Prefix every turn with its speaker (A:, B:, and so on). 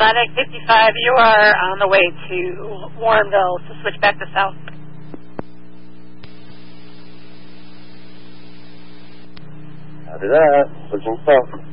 A: Atlantic 55, you are on the way to Warrenville, so switch back to south.
B: Copy that. Switching south.